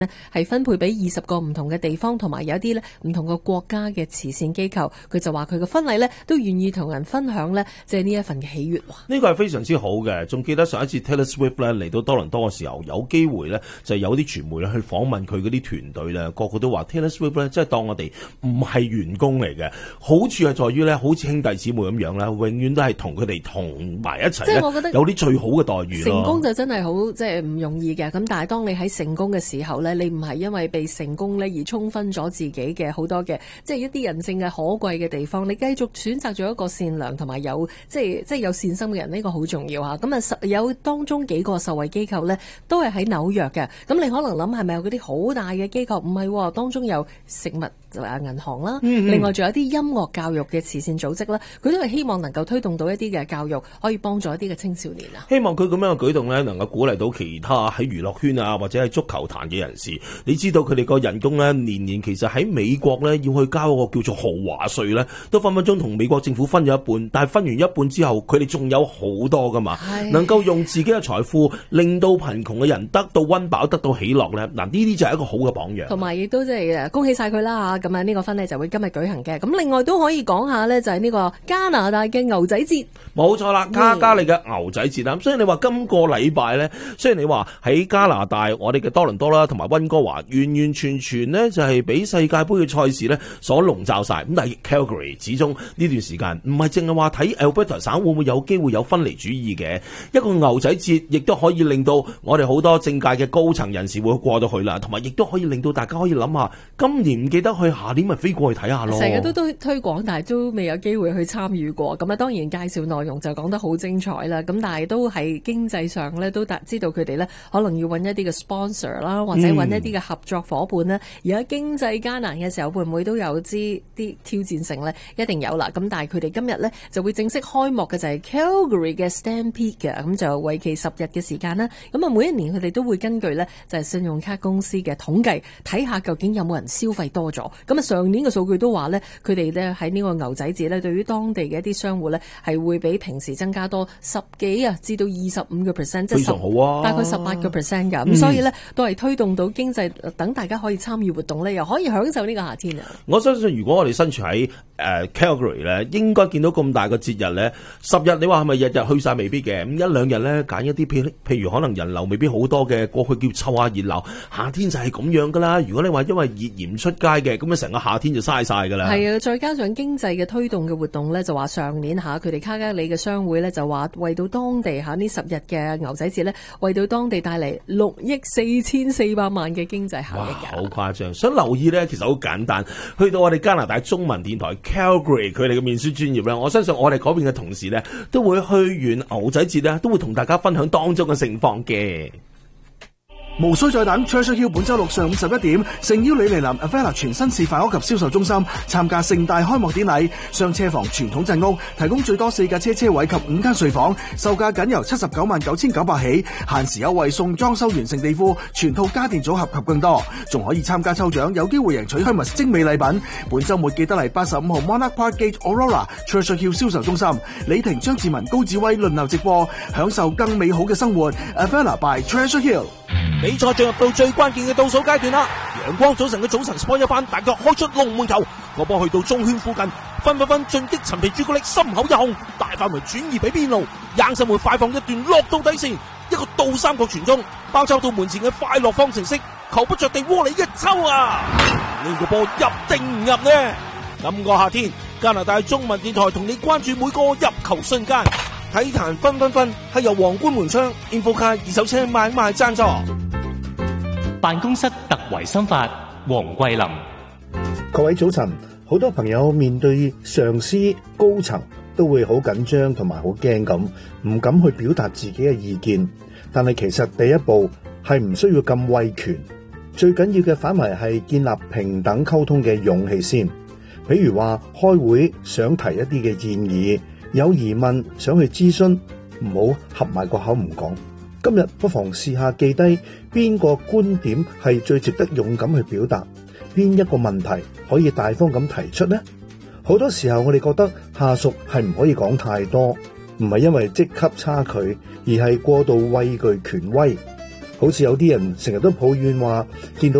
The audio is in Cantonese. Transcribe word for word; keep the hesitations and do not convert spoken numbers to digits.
係分配俾二十個唔同嘅地方，同埋有一啲咧唔同嘅國家嘅慈善機構。佢就話佢嘅婚禮咧都願意同人分享咧，即係呢一份嘅喜悅。 呢個係非常之好嘅。仲記得上一次 Taylor Swift 咧嚟到多倫多嘅時候，有機會咧就有啲傳媒咧去訪問佢嗰啲團隊咧，個個都話 Taylor Swift 咧即係當我哋唔係員工嚟嘅，好處係在於咧好似兄弟姊妹咁樣咧，永遠都係同佢哋同埋一齊咧，即係我覺得有啲最好嘅待遇咯。 成功就真係好即係唔容易嘅，咁但係當你喺成功嘅時候咧，你唔係因為被成功咧而沖昏咗自己嘅好多嘅即係一啲人性嘅可貴嘅地方，你繼續選擇咗一個善良同埋有即係即係有善心嘅人，呢、這個好重要嚇。咁啊有當中幾個受惠機構咧都係喺紐約嘅，咁你可能諗係咪有嗰啲好大嘅機構？唔係喎，當中有食物銀行啦，嗯嗯另外仲有啲音樂教育嘅慈善組織啦，佢都係希望能夠推動到一啲嘅教育，可以幫助一啲嘅青少年啊。 希望佢咁樣嘅舉動咧，能夠鼓勵到其他喺娛樂圈啊或者係足球壇嘅人士。你知道佢哋個人工咧年年其實喺美國咧要去交一個叫做豪華稅咧，都分分鐘同美國政府分咗一半。但係分完一半之後，佢哋仲有好多噶嘛，能夠用自己嘅財富令到貧窮嘅人得到溫飽，得到喜樂咧。嗱，呢啲就係一個好嘅榜樣。 同埋亦都即係恭喜晒佢啦嚇！咁啊呢個婚禮就會今日舉行嘅。咁另外都可以講下咧，就係呢個加拿大嘅牛仔節。 冇錯啦，加加利嘅牛仔節啦。咁所以你話今個禮拜咧，雖然你話喺加拿大我哋嘅多倫多啦，同埋溫哥華，完完全全呢就係俾世界盃嘅賽事咧所籠罩晒。咁但係 Calgary 始終呢段時間唔係淨係話睇 Alberta 省會唔會有機會有分離主義嘅一個牛仔節，亦都可以令到我哋好多政界嘅高層人士會過到去啦，同埋亦都可以令到大家可以諗下，今年唔記得去，下年咪飛過去睇下咯。 成日都都推廣，但係都未有機會去參與過。咁啊，當然介紹內容就講得好精彩啦。咁但係都係經濟上咧，都知道佢哋咧可能要揾一啲嘅 sponsor 啦，或者揾一啲嘅合作伙伴咧。而家經濟艱難嘅時候，會唔會都有啲啲挑戰性咧？一定有啦。咁但係佢哋今日咧就會正式開幕嘅就係 Calgary 嘅 Stampede 嘅，咁就為期十日嘅時間啦。咁啊，每一年佢哋都會根據咧就係信用卡公司嘅統計，睇下究竟有冇人消費多咗。咁啊，上年嘅數據都話咧，佢哋咧喺呢個牛仔節咧，對於當地嘅一啲商戶咧係會比平時增加多十幾啊至到二十五個 percent， 即係十好啊，大概十八個 percent 㗎。咁、嗯、所以咧都係推動到經濟，等大家可以參與活動咧，又可以享受呢個夏天啊！ 我相信如果我哋身處喺誒 Calgary 咧，應該見到咁大個節日咧，十日你話係咪日日去晒未必嘅？咁一兩日咧揀一啲譬譬如可能人流未必好多嘅，過去叫湊下熱鬧。夏天就係咁樣噶啦。如果你話因為熱而唔出街嘅，咁啊成個夏天就嘥晒噶啦。係啊，再加上經濟嘅推動嘅活動咧，就話上年嚇佢哋卡加里嘅商會咧就話為到當地嚇呢十日嘅牛仔節咧，為到當地帶嚟六億四千四百萬嘅經濟效益㗎。 好誇張！想留意咧，其實好簡單，去到我哋加拿大中文電台 Calgary 佢哋嘅面書專頁咧，我相信我哋嗰邊嘅同事咧都會去完牛仔節咧，都會同大家分享當中嘅情況嘅。 無需再等 Treasure Hill 本周六上午十一點，誠邀你嚟臨 Avella 全新示範屋及銷售中心參加盛大開幕典禮。雙車房傳統鎮屋提供最多四架車車位及五間睡房，售價僅由七十九萬九千九百起，限時優惠送裝修完成地庫、全套家電組合及更多，仲可以參加抽獎，有機會贏取香蜜精美禮品。本周末記得嚟八十五號 Monarch Park Gate Aurora Treasure Hill 銷售中心，李婷、張志文、高志威輪流直播，享受更美好嘅生活。Avella by Treasure Hill。 比賽進入到最關鍵嘅倒數階段啦！陽光早晨嘅早晨 sport 一番，大腳開出龍門球，個波去到中圈附近，分分分進擊陳皮朱古力心口一控，大範圍轉移俾邊路，硬上門快放一段落到底線，一個倒三角傳中，包抄到門前嘅快樂方程式，球不着地窩裏一抽啊！呢個波入定唔入呢？今個夏天，加拿大中文電台同你關注每個入球瞬間。體壇分分分係由皇冠門窗 Infocar 二手車買賣贊助。 辦公室特維新法，黃桂林。 各位早晨，好多朋友面對上司高層都會好緊張同埋好驚咁，唔敢去表達自己嘅意見。但係其實第一步係唔需要咁威權，最緊要嘅反為係建立平等溝通嘅勇氣先。比如話開會想提一啲嘅建議，有疑問想去諮詢，唔好合埋個口唔講。今日不妨試下記低邊個觀點係最值得勇敢去表達，邊一個問題可以大方咁提出呢？好多時候我哋覺得下屬係唔可以講太多，唔係因為職級差距，而係過度畏懼權威。 好似有啲人成日都抱怨話見到